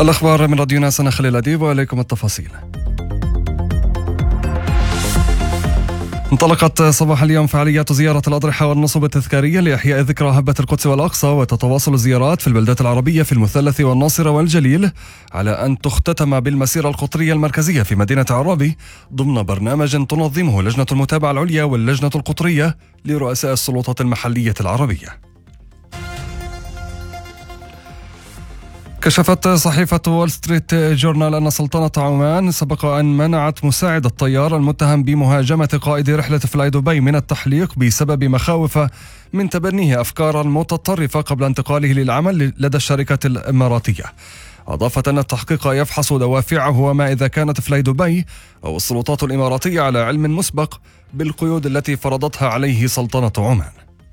الأخبار من راديو ناس، أنا خليل الأديب وإليكم التفاصيل. انطلقت صباح اليوم فعاليات زيارة الأضرحة والنصب التذكارية لإحياء ذكرى هبة القدس والأقصى، وتتواصل الزيارات في البلدات العربية في المثلث والناصرة والجليل، على أن تختتم بالمسيرة القطرية المركزية في مدينة عرابي ضمن برنامج تنظمه لجنة المتابعة العليا واللجنة القطرية لرؤساء السلطات المحلية العربية. كشفت صحيفة وول ستريت جورنال أن سلطنة عمان سبق أن منعت مساعد الطيار المتهم بمهاجمة قائد رحلة فلاي دبي من التحليق بسبب مخاوف من تبنيه أفكارا متطرفة قبل انتقاله للعمل لدى الشركة الإماراتية. أضافت أن التحقيق يفحص دوافعه وما إذا كانت فلاي دبي أو السلطات الإماراتية على علم مسبق بالقيود التي فرضتها عليه سلطنة عمان.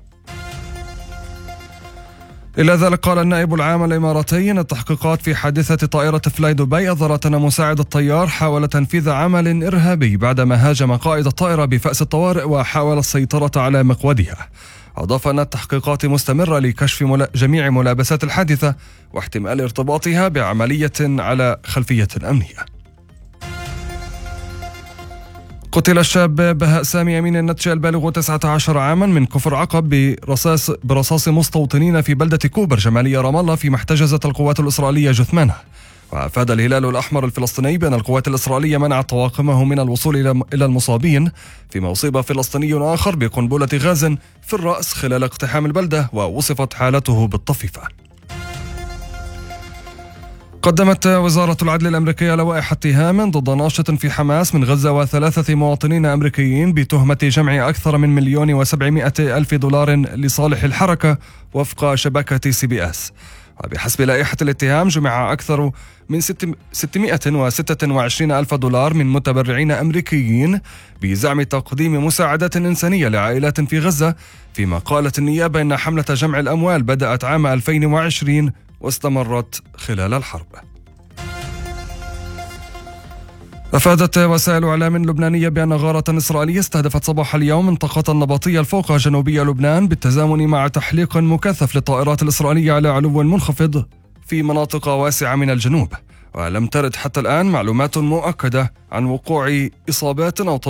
إلى ذلك قال النائب العام الإماراتي أن التحقيقات في حادثة طائرة فلاي دبي أظهرت أن مساعد الطيار حاول تنفيذ عمل إرهابي بعدما هاجم قائد الطائرة بفأس الطوارئ وحاول السيطرة على مقودها. أضاف أن التحقيقات مستمرة لكشف جميع ملابسات الحادثة واحتمال ارتباطها بعملية على خلفية أمنية. قتل الشاب بهاء سامي أمين النتشي البالغ 19 عاما من كفر عقب برصاص مستوطنين في بلدة كوبر شمالي رام الله، فيما احتجزت القوات الإسرائيلية جثمانه. وأفاد الهلال الأحمر الفلسطيني بأن القوات الإسرائيلية منعت طواقمه من الوصول إلى المصابين، فيما أصيب فلسطيني آخر بقنبلة غاز في الرأس خلال اقتحام البلدة ووصفت حالته بالطفيفة. قدمت وزارة العدل الأمريكية لوائح اتهام ضد ناشط في حماس من غزة و3 مواطنين أمريكيين بتهمة جمع أكثر من $1,700,000 لصالح الحركة وفق شبكة CBS. وبحسب لائحة الاتهام جمع أكثر من $626,000 من متبرعين أمريكيين بزعم تقديم مساعدات إنسانية لعائلات في غزة، فيما قالت النيابة إن حملة جمع الأموال بدأت عام 2020 واستمرت خلال الحرب. أفادت وسائل إعلام لبنانية بأن غارة إسرائيلية استهدفت صباح اليوم منطقة النبطية الفوقة جنوبية لبنان بالتزامن مع تحليق مكثف للطائرات الإسرائيلية على علو منخفض في مناطق واسعة من الجنوب. ولم ترد حتى الآن معلومات مؤكدة عن وقوع إصابات أو